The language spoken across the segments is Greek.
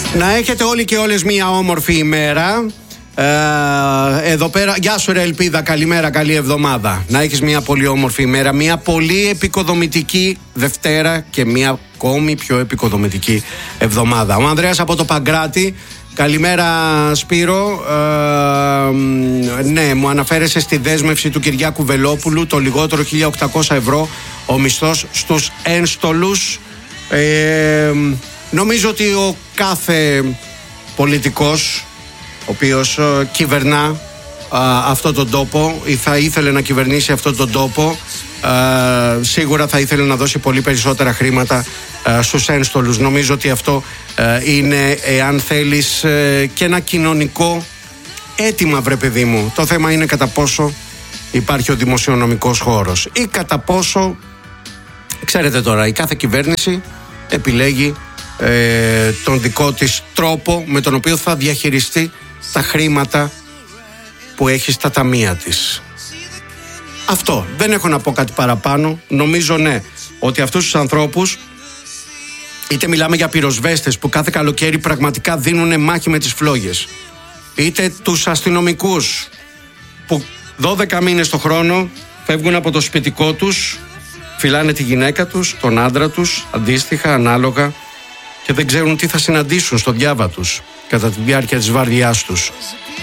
Να έχετε όλοι και όλες μια όμορφη ημέρα. Εδώ πέρα, γεια σου ρε Ελπίδα, καλημέρα, καλή εβδομάδα. Να έχεις μια πολύ όμορφη ημέρα, μια πολύ επικοδομητική Δευτέρα και μια ακόμη πιο επικοδομητική εβδομάδα. Ο Ανδρέας από το Παγκράτη. Καλημέρα Σπύρο. Ναι, μου αναφέρεσαι στη δέσμευση του Κυριάκου Βελόπουλου, το λιγότερο 1.800 ευρώ ο μισθός στους ένστολους. Νομίζω ότι ο κάθε πολιτικός ο οποίος κυβερνά αυτόν τον τόπο ή θα ήθελε να κυβερνήσει αυτόν τον τόπο, σίγουρα θα ήθελε να δώσει πολύ περισσότερα χρήματα στους ένστολους. Νομίζω ότι αυτό είναι, εάν θέλεις, και ένα κοινωνικό αίτημα, βρε παιδί μου. Το θέμα είναι κατά πόσο υπάρχει ο δημοσιονομικός χώρος ή κατά πόσο, ξέρετε τώρα, η κάθε κυβέρνηση επιλέγει τον δικό της τρόπο με τον οποίο θα διαχειριστεί τα χρήματα που έχει στα ταμεία της. Αυτό, δεν έχω να πω κάτι παραπάνω. Νομίζω ναι, ότι αυτούς τους ανθρώπους, είτε μιλάμε για πυροσβέστες που κάθε καλοκαίρι πραγματικά δίνουν μάχη με τις φλόγες, είτε τους αστυνομικούς που 12 μήνες το χρόνο φεύγουν από το σπιτικό τους, φυλάνε τη γυναίκα τους, τον άντρα τους, αντίστοιχα, ανάλογα, και δεν ξέρουν τι θα συναντήσουν στο διάβα τους κατά τη διάρκεια της βάρδιάς τους.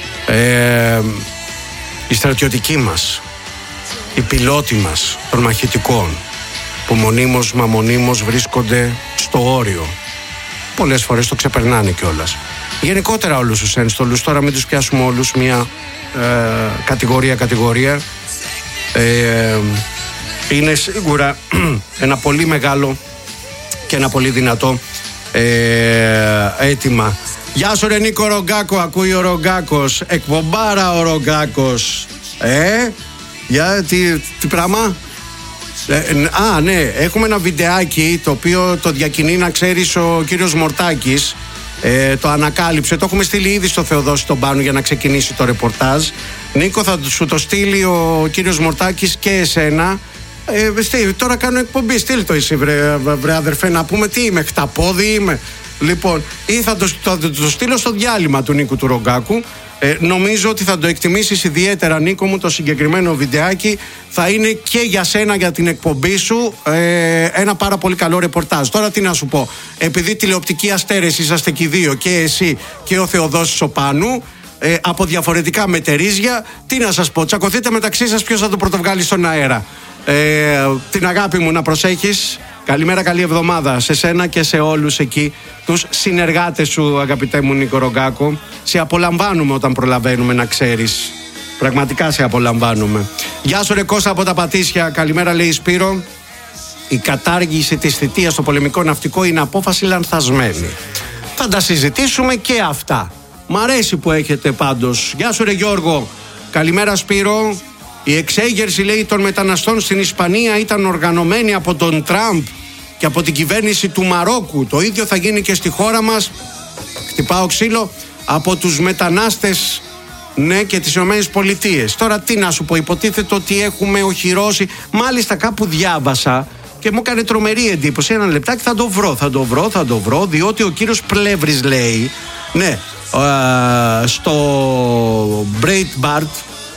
Οι στρατιωτικοί μας, οι πιλότοι μας των μαχητικών, που μονίμως βρίσκονται στο όριο, πολλές φορές το ξεπερνάνε κιόλας. Γενικότερα όλους τους ένστολους, τώρα μην τους πιάσουμε όλους μια κατηγορία, είναι σίγουρα ένα πολύ μεγάλο και ένα πολύ δυνατό αίτημα. Γεια σου ρε Νίκο Ρογκάκο, ακούει ο Ρογκάκος, εκπομπάρα ο Ρογκάκος. Για τι πράγμα? Ναι, έχουμε ένα βιντεάκι το οποίο το διακινεί, να ξέρεις, ο κύριος Μορτάκης. Το ανακάλυψε, το έχουμε στείλει ήδη στο Θεοδόση τον Πάνο για να ξεκινήσει το ρεπορτάζ. Νίκο, θα σου το στείλει ο κύριος Μορτάκης και εσένα. Τώρα κάνω εκπομπή, στείλ το εσύ βρε αδερφέ, να πούμε τι είμαι, χταπόδι είμαι. Λοιπόν, ή θα το στείλω στο διάλειμμα του Νίκου του Ρογκάκου. Νομίζω ότι θα το εκτιμήσεις ιδιαίτερα, Νίκο μου, το συγκεκριμένο βιντεάκι. Θα είναι και για σένα, για την εκπομπή σου, ένα πάρα πολύ καλό ρεπορτάζ. Τώρα τι να σου πω, επειδή τηλεοπτικοί αστέρες είσαστε και οι δύο, και εσύ και ο Θεοδόσης ο Πάνου, από διαφορετικά μετερίζια, τι να σας πω, τσακωθείτε μεταξύ σας ποιος θα το πρωτοβγάλει στον αέρα. Την αγάπη μου να προσέχεις. Καλημέρα, καλή εβδομάδα σε σένα και σε όλους εκεί τους συνεργάτες σου, αγαπητέ μου Νίκο Ρογκάκο. Σε απολαμβάνουμε όταν προλαβαίνουμε, να ξέρεις. Πραγματικά σε απολαμβάνουμε. Γεια σου ρε Κώστα από τα Πατήσια. Καλημέρα, λέει Σπύρο. Η κατάργηση της θητείας στο πολεμικό ναυτικό είναι απόφαση λανθασμένη. Θα τα συζητήσουμε και αυτά. Μ' αρέσει που έχετε πάντως. Γεια σου ρε Γιώργο. Καλημέρα Σπύρο. Η εξέγερση, λέει, των μεταναστών στην Ισπανία ήταν οργανωμένη από τον Τραμπ και από την κυβέρνηση του Μαρόκου. Το ίδιο θα γίνει και στη χώρα μας. Χτυπάω ξύλο, από τους μετανάστες, ναι, και τις Ηνωμένες Πολιτείες. Τώρα τι να σου πω, υποτίθεται ότι έχουμε οχυρώσει. Μάλιστα κάπου διάβασα και μου έκανε τρομερή εντύπωση. Ένα λεπτάκι, θα το βρω, διότι ο κύριος Πλεύρης λέει, ναι, στο Breitbart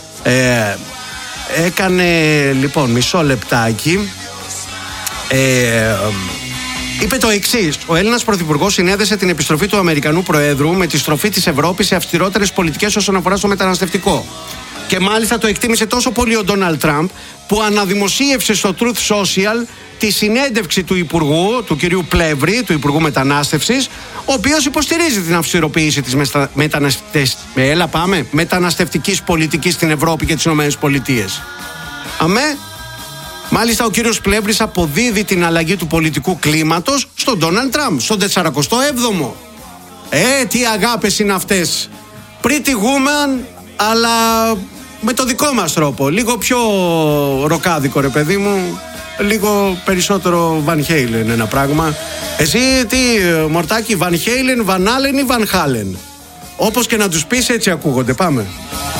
έκανε, λοιπόν, μισό λεπτάκι, είπε το εξής: ο Έλληνας Πρωθυπουργός συνέδεσε την επιστροφή του Αμερικανού Προέδρου με τη στροφή της Ευρώπης σε αυστηρότερες πολιτικές όσον αφορά στο μεταναστευτικό. Και μάλιστα το εκτίμησε τόσο πολύ ο Ντόναλντ Τραμπ, που αναδημοσίευσε στο Truth Social τη συνέντευξη του Υπουργού, του κυρίου Πλεύρη, του Υπουργού Μετανάστευσης, ο οποίος υποστηρίζει την αυστηροποίηση της μεταναστευτικής πολιτικής στην Ευρώπη και τις Ηνωμένες Πολιτείες. Αμέ. Μάλιστα ο κύριος Πλεύρης αποδίδει την αλλαγή του πολιτικού κλίματος στον Ντόναλντ Τραμπ, στον 47ο. Τι αγάπες είναι αυτές. Pretty woman, αλλά με το δικό μας τρόπο. Λίγο πιο ροκάδικο, ρε παιδί μου. Λίγο περισσότερο Van Halen ένα πράγμα. Εσύ τι, Μορτάκη, Van Halen, Van Allen ή Van Halen? Όπως και να τους πεις, έτσι ακούγονται. Πάμε.